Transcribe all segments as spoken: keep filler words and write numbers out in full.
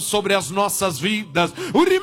sobre as nossas vidas.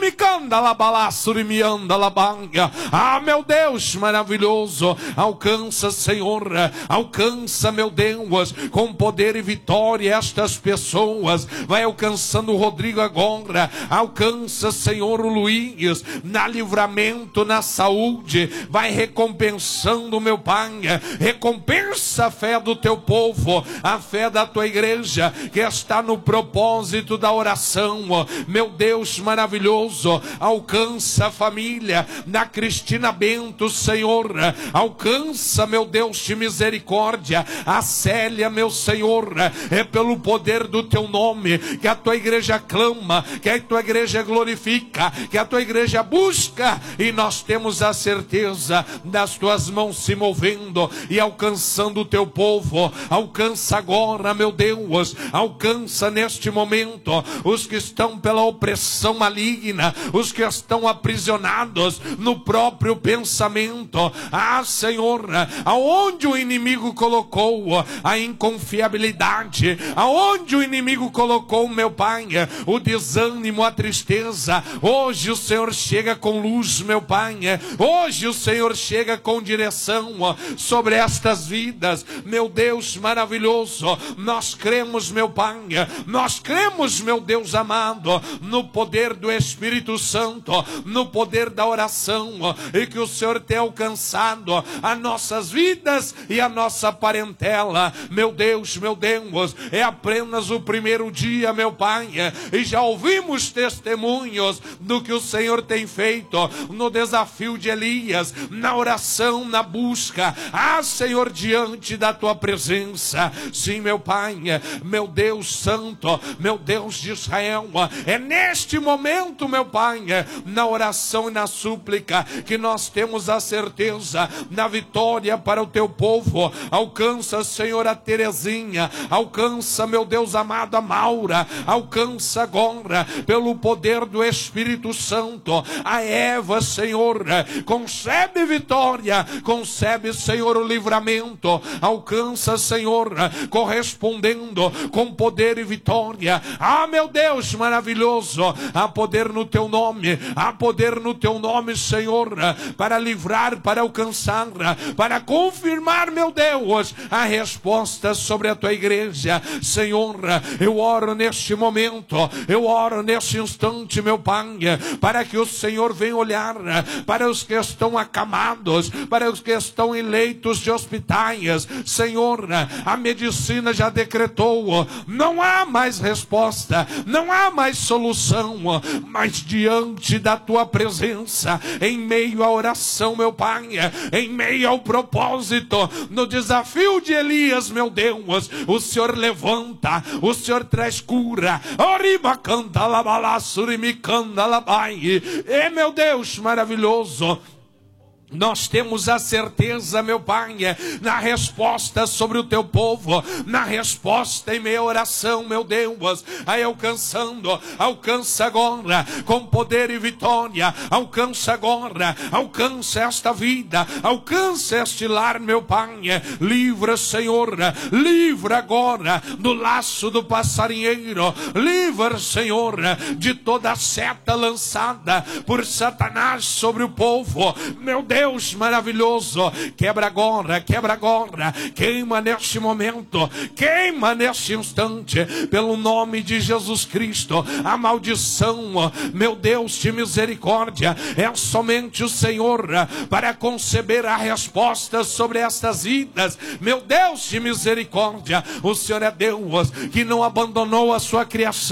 Ah, meu Deus maravilhoso, alcança, Senhor, alcança, meu Deus, com poder e vitória estas pessoas. Vai alcançando o Rodrigo agora, alcança, Senhor, o Luiz, na livramento, na saúde, vai recompensando, meu Pai, recompensa a fé do teu povo, a fé da tua igreja, que está no propósito da oração. Meu Deus maravilhoso, alcança a família da Cristina Bento, Senhor, alcança, meu Deus de misericórdia, a Célia, meu Senhor, é pelo poder do teu nome que a tua igreja clama, que a tua igreja glorifica, que a tua igreja busca, e nós temos a certeza das tuas mãos se movendo e alcançando o teu povo. Alcança agora, meu Deus, alcança neste momento os que estão pela opressão maligna, os que estão aprisionados no próprio pensamento. Ah, Senhor, aonde o inimigo colocou a inconfiabilidade, aonde o inimigo colocou, meu Pai, o desânimo, a tristeza, hoje o Senhor chega com luz, meu Pai, hoje o Senhor chega com direção sobre estas vidas. Meu Deus maravilhoso, nós cremos, meu Pai, nós cremos, meu Deus amado, no poder do Espírito Santo, no poder da oração, e que o Senhor tem alcançado as nossas vidas e a nossa parentela. Meu Deus, meu Deus, é apenas o primeiro dia, meu Pai, e já ouvimos testemunhos do que o Senhor tem feito no desafio de Elias, na oração, na busca. Ah, Senhor, diante da tua presença, sim, meu Pai, meu Deus santo, meu Deus de Israel, é neste momento, meu Pai, na oração e na súplica, que nós temos a certeza da vitória para o teu povo. Alcança, Senhor, a Terezinha, alcança, meu Deus amado, a Maura, alcança agora, pelo poder do Espírito Santo, a Eva, Senhor, concebe vitória, concebe, Senhor, o livramento, alcança, Senhor, correspondendo com poder e vitória. Ah, meu Deus maravilhoso, há poder no teu nome, há poder no teu nome, Senhor, para livrar, para alcançar, para confirmar, meu Deus, a resposta sobre a tua igreja. Senhor, eu oro neste momento, eu oro neste instante, meu Pai, para que o Senhor venha olhar para os que estão acamados, para os que estão em leitos de hospitais. Senhor, a medicina já decretou, não há mais resposta, não há mais solução, mas diante da tua presença, em meio à oração, meu Pai, em meio ao propósito, no desafio de Elias, meu Deus, o Senhor levanta, o Senhor traz cura. E, meu Deus maravilhoso, nós temos a certeza, meu Pai, na resposta sobre o teu povo, na resposta em meia oração, meu Deus, aí alcançando, alcança agora, com poder e vitória, alcança agora, alcança esta vida, alcança este lar, meu Pai, livra, Senhor, livra agora do laço do passarinheiro, livra, Senhor, de toda a seta lançada por Satanás sobre o povo, meu Deus, Deus maravilhoso, quebra agora, quebra agora, queima neste momento, queima neste instante, pelo nome de Jesus Cristo, a maldição, meu Deus de misericórdia, é somente o Senhor para conceber a resposta sobre estas vidas. Meu Deus de misericórdia, o Senhor é Deus que não abandonou a sua criação.